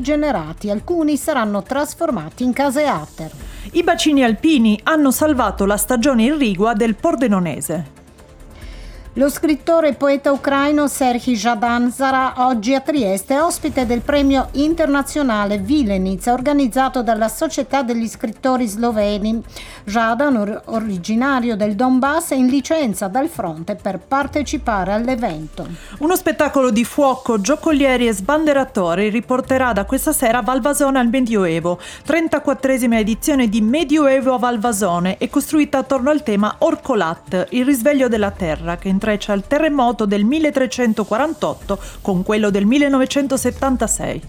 rigenerati, alcuni saranno trasformati in case Ater. I bacini alpini hanno salvato la stagione irrigua del Pordenonese. Lo scrittore e poeta ucraino Serhij Zhadan sarà oggi a Trieste ospite del premio internazionale Vilenitz organizzato dalla Società degli scrittori sloveni. Zhadan, originario del Donbass, è in licenza dal fronte per partecipare all'evento. Uno spettacolo di fuoco, giocolieri e sbanderatori riporterà da questa sera Valvasone al Medioevo. 34esima edizione di Medioevo a Valvasone è costruita attorno al tema Orcolat, il risveglio della terra, che intreccia il terremoto del 1348 con quello del 1976.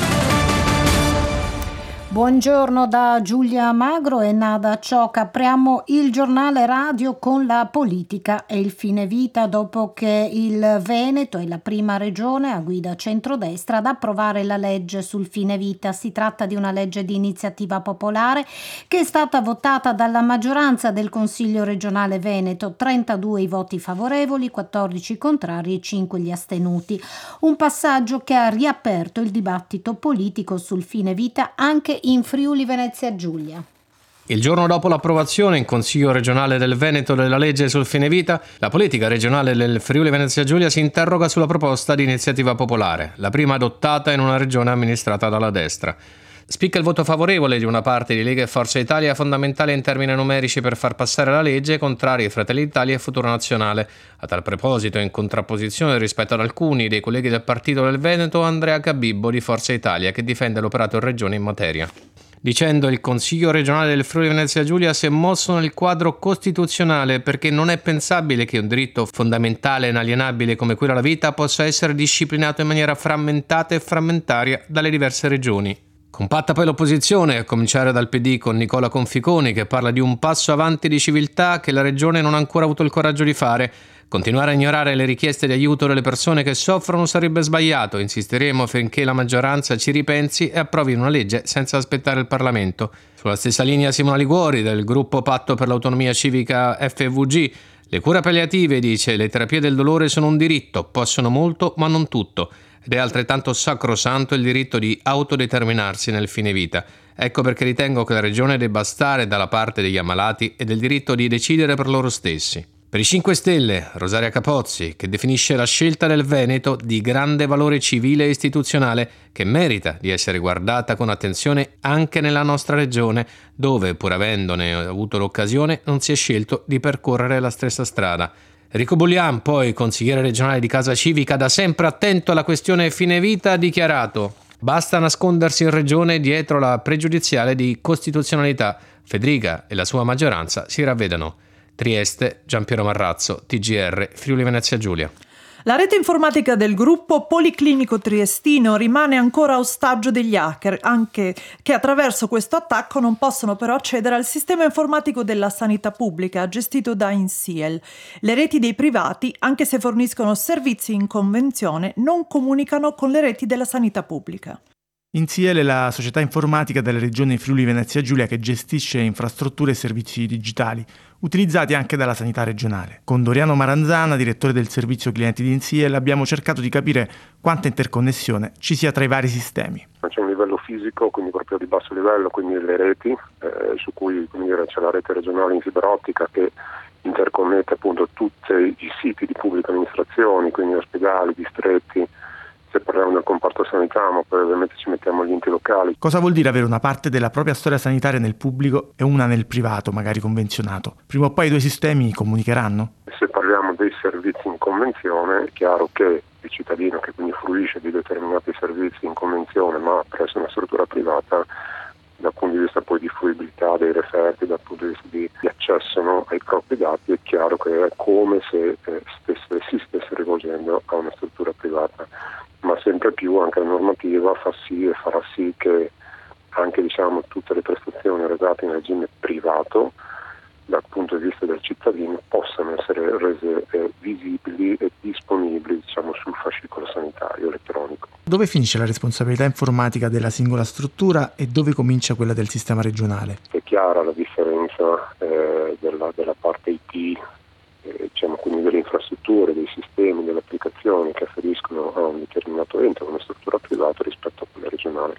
Buongiorno da Giulia Magro e Nada Cioca. Apriamo il giornale radio con la politica e il fine vita dopo che il Veneto è la prima regione a guida centrodestra ad approvare la legge sul fine vita. Si tratta di una legge di iniziativa popolare che è stata votata dalla maggioranza del Consiglio regionale Veneto, 32 i voti favorevoli, 14 contrari e 5 gli astenuti. Un passaggio che ha riaperto il dibattito politico sul fine vita anche in Friuli Venezia Giulia. Il giorno dopo l'approvazione in Consiglio regionale del Veneto della legge sul fine vita, la politica regionale del Friuli Venezia Giulia si interroga sulla proposta di iniziativa popolare, la prima adottata in una regione amministrata dalla destra. Spicca il voto favorevole di una parte di Lega e Forza Italia, fondamentale in termini numerici per far passare la legge, contrari Fratelli d'Italia e Futuro Nazionale. A tal proposito, in contrapposizione rispetto ad alcuni dei colleghi del Partito del Veneto, Andrea Cabibbo di Forza Italia, che difende l'operato in regione in materia. Dicendo il Consiglio regionale del Friuli Venezia Giulia si è mosso nel quadro costituzionale perché non è pensabile che un diritto fondamentale e inalienabile come quello alla vita possa essere disciplinato in maniera frammentata e frammentaria dalle diverse regioni. Compatta poi l'opposizione, a cominciare dal PD con Nicola Conficoni, che parla di un passo avanti di civiltà che la Regione non ha ancora avuto il coraggio di fare. Continuare a ignorare le richieste di aiuto delle persone che soffrono sarebbe sbagliato. Insisteremo finché la maggioranza ci ripensi e approvi una legge senza aspettare il Parlamento. Sulla stessa linea Simona Liguori, del gruppo Patto per l'Autonomia Civica FVG. Le cure palliative, dice, le terapie del dolore sono un diritto, possono molto ma non tutto. Ed è altrettanto sacrosanto il diritto di autodeterminarsi nel fine vita. Ecco perché ritengo che la Regione debba stare dalla parte degli ammalati e del diritto di decidere per loro stessi. Per i 5 Stelle, Rosaria Capozzi, che definisce la scelta del Veneto di grande valore civile e istituzionale che merita di essere guardata con attenzione anche nella nostra regione, dove, pur avendone avuto l'occasione, non si è scelto di percorrere la stessa strada. Enrico Bullian, poi consigliere regionale di Casa Civica, da sempre attento alla questione fine vita, ha dichiarato: basta nascondersi in regione dietro la pregiudiziale di costituzionalità. Federica e la sua maggioranza si ravvedano. Trieste, Giampiero Marrazzo, TGR, Friuli Venezia Giulia. La rete informatica del gruppo Policlinico Triestino rimane ancora ostaggio degli hacker, anche che attraverso questo attacco non possono però accedere al sistema informatico della sanità pubblica gestito da INSIEL. Le reti dei privati, anche se forniscono servizi in convenzione, non comunicano con le reti della sanità pubblica. INSIEL è la società informatica della regione Friuli Venezia Giulia che gestisce infrastrutture e servizi digitali, utilizzati anche dalla sanità regionale. Con Doriano Maranzana, direttore del servizio clienti di INSIEL, abbiamo cercato di capire quanta interconnessione ci sia tra i vari sistemi. C'è un livello fisico, quindi proprio di basso livello, quindi le reti, su cui c'è la rete regionale in fibra ottica che interconnette appunto tutti i siti di pubbliche amministrazioni, quindi ospedali, distretti. Se parliamo del comparto sanità, ma poi ovviamente ci mettiamo gli enti locali. Cosa vuol dire avere una parte della propria storia sanitaria nel pubblico e una nel privato, magari convenzionato? Prima o poi i due sistemi comunicheranno? Se parliamo dei servizi in convenzione, è chiaro che il cittadino che quindi fruisce di determinati servizi in convenzione, ma presso una struttura privata, dal punto di vista poi di fruibilità dei referti, dal punto di vista di accesso ai propri dati, è chiaro che è come se si stesse rivolgendo a una struttura privata. Ma sempre più anche la normativa fa sì e farà sì che anche tutte le prestazioni erogate in regime privato dal punto di vista del cittadino possano essere rese visibili e disponibili sul fascicolo sanitario elettronico. Dove finisce la responsabilità informatica della singola struttura e dove comincia quella del sistema regionale? È chiara la differenza della parte IT, quindi delle infrastrutture, dei sistemi, delle applicazioni che afferiscono a un determinato ente, a una struttura privata rispetto a quella regionale.